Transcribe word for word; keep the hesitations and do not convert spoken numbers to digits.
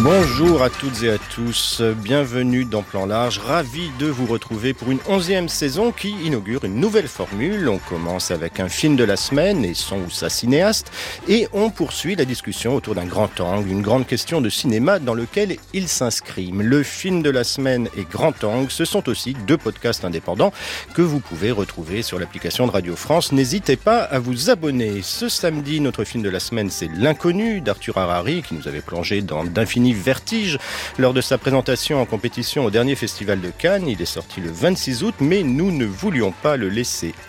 Bonjour à toutes et à tous, bienvenue dans Plan Large, ravi de vous retrouver pour une onzième saison qui inaugure une nouvelle formule. On commence avec un film de la semaine et son ou sa cinéaste et on poursuit la discussion autour d'un grand angle, une grande question de cinéma dans lequel il s'inscrit. Le film de la semaine et Grand Angle, ce sont aussi deux podcasts indépendants que vous pouvez retrouver sur l'application de Radio France. N'hésitez pas à vous abonner. Ce samedi, notre film de la semaine, c'est L'Inconnu d'Arthur Harari qui nous avait plongé dans d'infinis vertige lors de sa présentation en compétition au dernier festival de Cannes. Il est sorti le vingt-six août, mais nous ne voulions pas le laisser